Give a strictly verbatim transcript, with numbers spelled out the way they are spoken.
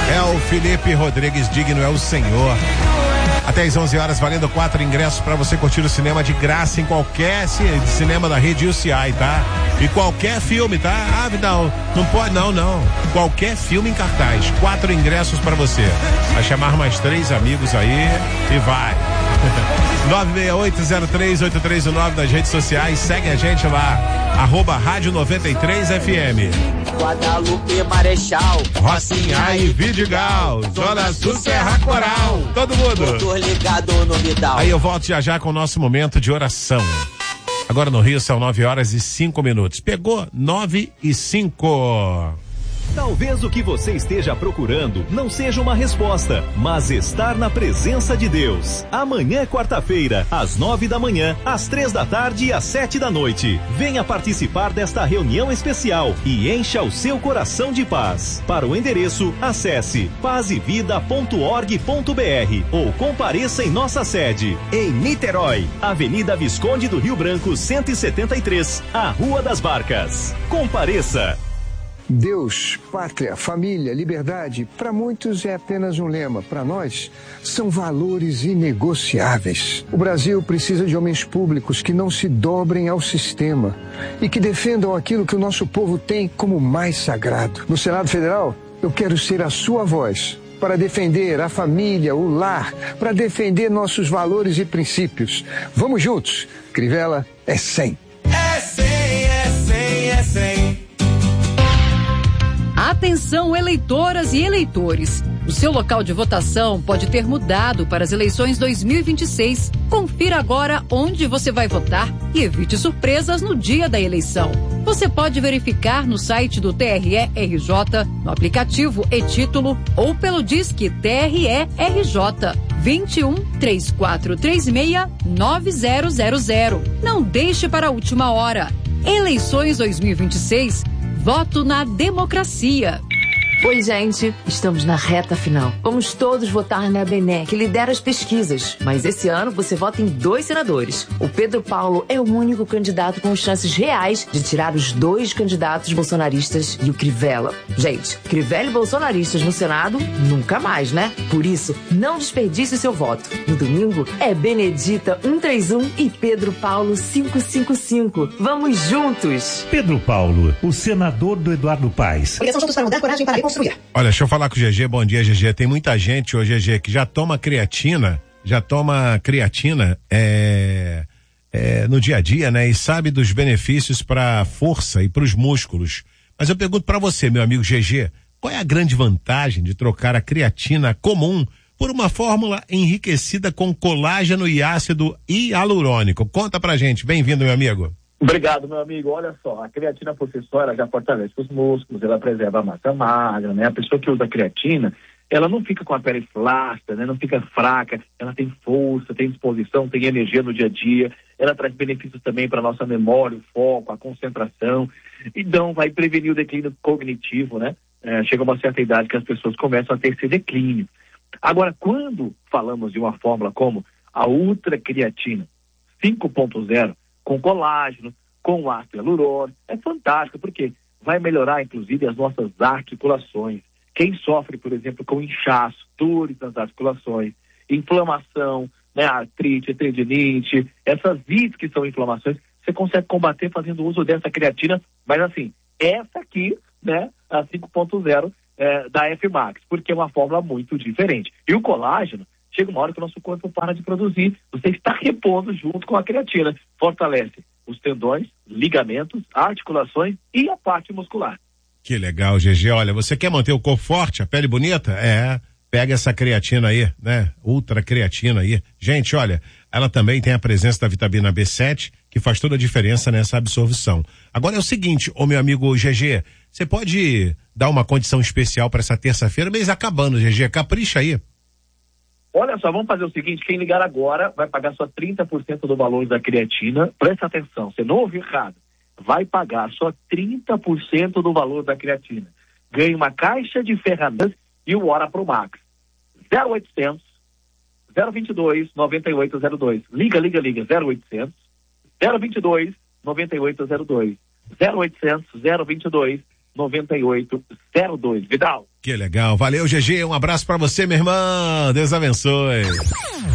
É o Felipe Rodrigues, digno é o Senhor. Até às onze horas, valendo quatro ingressos para você curtir o cinema de graça em qualquer cinema da rede U C I, tá? E qualquer filme, tá? Ah, não, não pode, não, não. Qualquer filme em cartaz. Quatro ingressos para você. Vai chamar mais três amigos aí e vai. nove seis oito zero três oito três nove nas redes sociais. Segue a gente lá. Arroba Rádio noventa e três F M. Guadalupe, Marechal, Rocinha e Vidigal, Zona Sul, Serra Coral, todo mundo. Tô ligado no Vidal. Aí eu volto já já com o nosso momento de oração. Agora no Rio são nove horas e cinco minutos. Pegou? Nove e cinco. Talvez o que você esteja procurando não seja uma resposta, mas estar na presença de Deus. Amanhã é quarta-feira, às nove da manhã, às três da tarde e às sete da noite. Venha participar desta reunião especial e encha o seu coração de paz. Para o endereço, acesse paz e vida ponto org ponto br ou compareça em nossa sede, em Niterói, Avenida Visconde do Rio Branco, cento e setenta e três, a Rua das Barcas. Compareça. Deus, pátria, família, liberdade, para muitos é apenas um lema. Para nós, são valores inegociáveis. O Brasil precisa de homens públicos que não se dobrem ao sistema e que defendam aquilo que o nosso povo tem como mais sagrado. No Senado Federal, eu quero ser a sua voz para defender a família, o lar, para defender nossos valores e princípios. Vamos juntos. Crivella é cem. É cem, é cem, é cem. Atenção, eleitoras e eleitores. O seu local de votação pode ter mudado para as eleições dois mil e vinte e seis. Confira agora onde você vai votar e evite surpresas no dia da eleição. Você pode verificar no site do T R E R J, no aplicativo e-Título ou pelo Disque T R E R J vinte e um, três quatro três seis, nove zero zero zero. Não deixe para a última hora. Eleições dois mil e vinte e seis. Voto na democracia. Oi, gente. Estamos na reta final. Vamos todos votar na Bené, que lidera as pesquisas. Mas esse ano você vota em dois senadores. O Pedro Paulo é o único candidato com chances reais de tirar os dois candidatos bolsonaristas e o Crivella. Gente, Crivella e bolsonaristas no Senado, nunca mais, né? Por isso, não desperdice seu voto. No domingo, é Benedita cento e trinta e um e Pedro Paulo quinhentos e cinquenta e cinco. Vamos juntos! Pedro Paulo, o senador do Eduardo Paes. Obrigação juntos para mudar, coragem para reconstruir. Olha, deixa eu falar com o G G. Bom dia, G G. Tem muita gente hoje, G G, que já toma creatina, já toma creatina é, é, no dia a dia, né? E sabe dos benefícios para a força e para os músculos. Mas eu pergunto para você, meu amigo G G, qual é a grande vantagem de trocar a creatina comum por uma fórmula enriquecida com colágeno e ácido hialurônico? Conta pra gente. Bem-vindo, meu amigo. Obrigado, meu amigo. Olha só, a creatina por si só, ela já fortalece os músculos, ela preserva a massa magra, né? A pessoa que usa a creatina, ela não fica com a pele flácida, né? Não fica fraca, ela tem força, tem disposição, tem energia no dia a dia, ela traz benefícios também para a nossa memória, o foco, a concentração, então vai prevenir o declínio cognitivo, né? É, chega uma certa idade que as pessoas começam a ter esse declínio. Agora, quando falamos de uma fórmula como a Ultra Creatina cinco ponto zero, com colágeno, com ácido hialurônico, é fantástico, porque vai melhorar, inclusive, as nossas articulações. Quem sofre, por exemplo, com inchaço, dores nas articulações, inflamação, né, artrite, tendinite, essas vias que são inflamações, você consegue combater fazendo uso dessa creatina, mas assim, essa aqui, né, a cinco ponto zero é, da F Max, porque é uma fórmula muito diferente. E o colágeno, chega uma hora que o nosso corpo para de produzir. Você está repondo junto com a creatina. Fortalece os tendões, ligamentos, articulações e a parte muscular. Que legal, G G. Olha, você quer manter o corpo forte, a pele bonita? É, pega essa creatina aí, né? Ultra creatina aí. Gente, olha, ela também tem a presença da vitamina B sete, que faz toda a diferença nessa absorção. Agora é o seguinte, ô meu amigo G G, você pode dar uma condição especial para essa terça-feira, mês acabando, G G, capricha aí. Olha só, vamos fazer o seguinte, quem ligar agora vai pagar só trinta por cento do valor da creatina. Presta atenção, você não ouviu errado. Vai pagar só trinta por cento do valor da creatina. Ganhe uma caixa de ferramentas e o Hora Pro Max. zero oitocentos, zero vinte e dois, noventa e oito zero dois. Liga, liga, liga. zero oitocentos, zero vinte e dois, noventa e oito zero dois. zero oitocentos, zero vinte e dois, nove oito zero dois. Vidal. Que legal. Valeu, G G. Um abraço pra você, minha irmã. Deus abençoe.